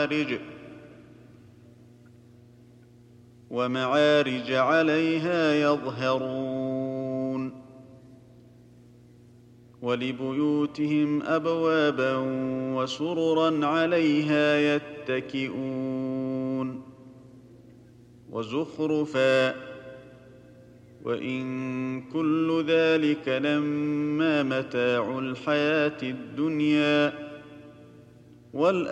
ومعارج عليها يظهرون ولبيوتهم أبوابا وسررا عليها يتكئون وزخرفا وإن كل ذلك لما متاع الحياة الدنيا